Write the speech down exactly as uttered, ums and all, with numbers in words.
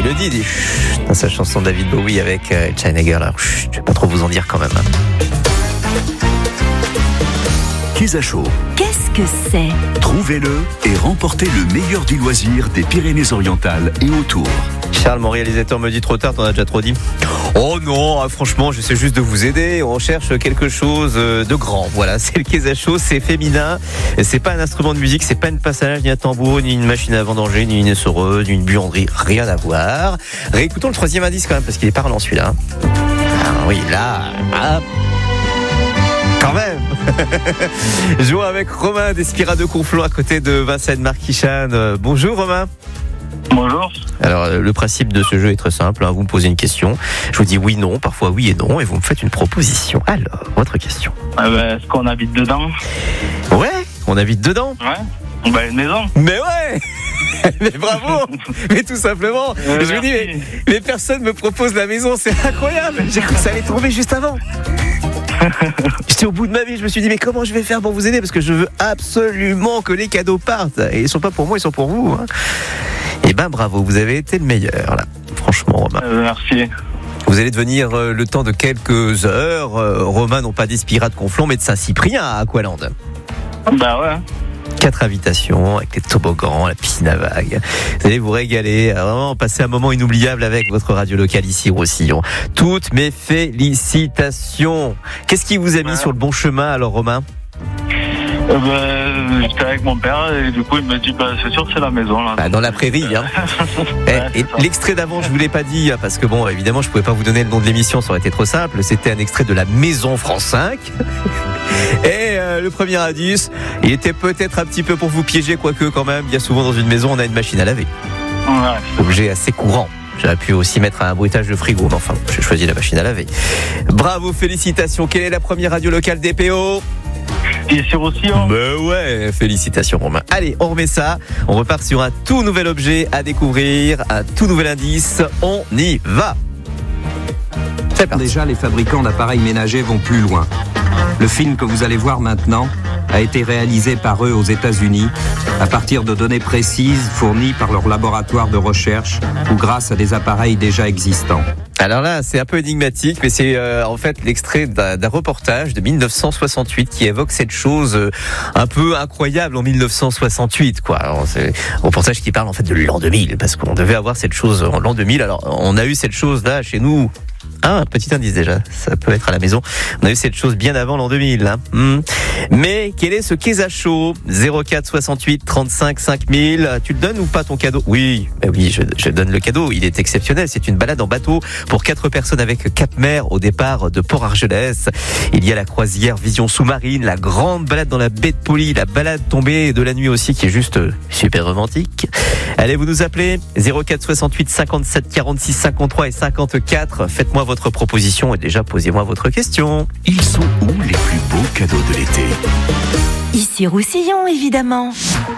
le dit, il dit chut, dans sa chanson David Bowie avec euh, China Girl. Alors, chut, je vais pas trop vous en dire quand même. Hein. Kesachos. Qu'est-ce que c'est ? Trouvez-le et remportez le meilleur du loisir des Pyrénées-Orientales et autour. Charles, mon réalisateur, me dit trop tard, t'en as déjà trop dit. Oh non, franchement, j'essaie juste de vous aider. On cherche quelque chose de grand. Voilà, c'est le Kesachos, c'est féminin. C'est pas un instrument de musique, c'est pas une passage, ni un tambour, ni une machine à vendanger, ni une essoreuse, ni une buanderie. Rien à voir. Réécoutons le troisième indice quand même, parce qu'il est parlant celui-là. Ah oui, là, ah, quand même. Jouons avec Romain d'Espira de Conflans à côté de Vincennes Marquichane. Bonjour Romain. Bonjour. Alors le principe de ce jeu est très simple, hein. Vous me posez une question, je vous dis oui, non, parfois oui et non, et vous me faites une proposition. Alors, votre question. Ah bah, est-ce qu'on habite dedans ? Ouais, on habite dedans. Ouais. Bah une maison. Mais ouais. Mais bravo. Mais tout simplement, euh, je me dis mais, mais personne me propose la maison, c'est incroyable. J'ai cru que ça allait tomber juste avant. J'étais au bout de ma vie, je me suis dit mais comment je vais faire pour vous aider, parce que je veux absolument que les cadeaux partent, et ils sont pas pour moi, ils sont pour vous, hein. Et ben bravo, vous avez été le meilleur là, franchement Romain. Euh, merci. Vous allez devenir euh, le temps de quelques heures euh, Romain, non pas d'Espira de Conflans, mais de Saint-Cyprien à Aqualand. Bah ouais. Quatre invitations avec les toboggans, la piscine à vagues. Vous allez vous régaler, vraiment passer un moment inoubliable avec votre radio locale ici Roussillon. Toutes mes félicitations. Qu'est-ce qui vous a mis ouais. sur le bon chemin alors Romain ? Euh, bah, j'étais avec mon père et du coup il me dit bah, c'est sûr c'est la maison là. Bah, dans la prairie hein. Ouais, et, et l'extrait d'avant je vous l'ai pas dit parce que bon évidemment je pouvais pas vous donner le nom de l'émission, ça aurait été trop simple. C'était un extrait de la Maison France cinq. Et euh, le premier indice, il était peut-être un petit peu pour vous piéger, quoique quand même, bien souvent dans une maison on a une machine à laver. Ouais. Objet assez courant. J'aurais pu aussi mettre un bruitage de frigo, mais enfin j'ai choisi la machine à laver. Bravo, félicitations. Quelle est la première radio locale des P O ? Et sur Roussillon. Ben ouais, félicitations Romain. Allez, on remet ça. On repart sur un tout nouvel objet à découvrir, un tout nouvel indice. On y va. C'est parti. Déjà, les fabricants d'appareils ménagers vont plus loin. Le film que vous allez voir maintenant a été réalisé par eux aux États-Unis à partir de données précises fournies par leur laboratoire de recherche ou grâce à des appareils déjà existants. Alors là, c'est un peu énigmatique, mais c'est euh, en fait l'extrait d'un, d'un reportage de dix-neuf cent soixante-huit qui évoque cette chose euh, un peu incroyable en dix-neuf cent soixante-huit, quoi. Alors, c'est un reportage qui parle en fait de l'an deux mille, parce qu'on devait avoir cette chose en l'an deux mille. Alors, on a eu cette chose là chez nous. Ah, un petit indice déjà, ça peut être à la maison. On a eu cette chose bien avant l'an deux mille. Hein. Mmh. Mais quel est ce Kesachos ? zéro quatre soixante-huit trente-cinq cinq mille. Tu le donnes ou pas ton cadeau ? Oui, bah oui, je, je donne le cadeau. Il est exceptionnel. C'est une balade en bateau pour quatre personnes avec Cap-Mer au départ de Port-Argelès. Il y a la croisière Vision sous-marine, la grande balade dans la baie de Poly, la balade tombée de la nuit aussi qui est juste super romantique. Allez, vous nous appelez zéro quatre soixante-huit cinquante-sept quarante-six cinquante-trois et cinquante-quatre. Faites-moi votre proposition et déjà posez-moi votre question. Ils sont où les plus beaux cadeaux de l'été ? Ici Roussillon, évidemment.